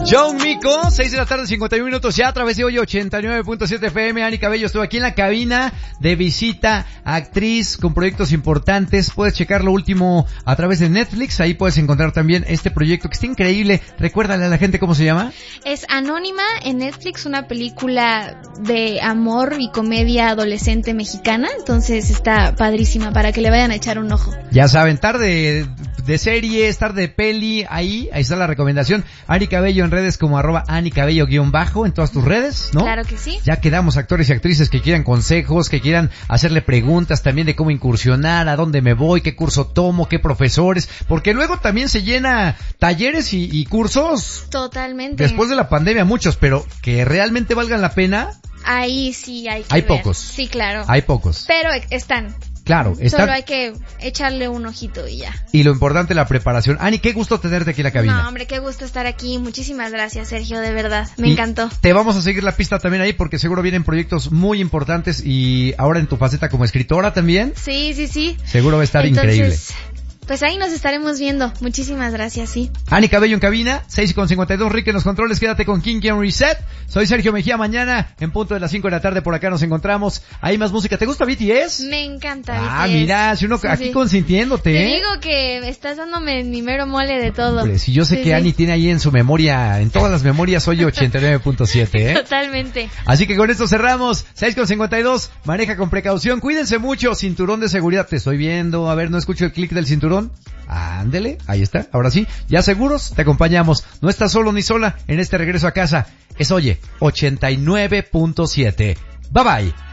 John Mico, 6 de la tarde, 51 minutos ya a través de hoy 89.7 FM. Ani Cabello estuvo aquí en la cabina de visita, actriz con proyectos importantes. Puedes checar lo último a través de Netflix. Ahí puedes encontrar también este proyecto que está increíble. Recuérdale a la gente cómo se llama. Es Anónima en Netflix, una película de amor y comedia adolescente mexicana. Entonces está padrísima para que le vayan a echar un ojo. Ya saben, tarde de series, tarde de peli, ahí está la recomendación. Ani Cabello en redes como @AniCabello_ en todas tus redes, ¿no? Claro que sí. Ya quedamos actores y actrices que quieran consejos, que quieran hacerle preguntas también de cómo incursionar, a dónde me voy, qué curso tomo, qué profesores, porque luego también se llena talleres y cursos. Totalmente. Después de la pandemia muchos, pero que realmente valgan la pena. Ahí sí hay que Hay ver. pocos. Sí, claro. Hay pocos. Pero están. Claro, Solo hay que echarle un ojito y ya. Y lo importante, la preparación. Ani, qué gusto tenerte aquí en la cabina. No, hombre, qué gusto estar aquí. Muchísimas gracias, Sergio, de verdad. Me encantó. Te vamos a seguir la pista también ahí porque seguro vienen proyectos muy importantes y ahora en tu faceta como escritora también. Sí. Seguro va a estar increíble. Pues ahí nos estaremos viendo. Muchísimas gracias, sí. Ani Cabello en cabina, 6:52, Rick en los controles, quédate con King Reset. Soy Sergio Mejía, mañana en punto de las 5 de la tarde por acá nos encontramos. Hay más música. ¿Te gusta BTS? Me encanta BTS. Mira, si uno sí, aquí consintiéndote. Te digo que estás dándome mi mero mole de todo. Hombre, si yo sé que Ani tiene ahí en su memoria, en todas las memorias, hoy 89.7, Totalmente. Así que con esto cerramos, 6:52, maneja con precaución, cuídense mucho, cinturón de seguridad, te estoy viendo, a ver, no escucho el clic del cinturón. Ándele, ahí está, ahora sí, ya seguros, te acompañamos, no estás solo ni sola en este regreso a casa, es Oye, 89.7, bye bye.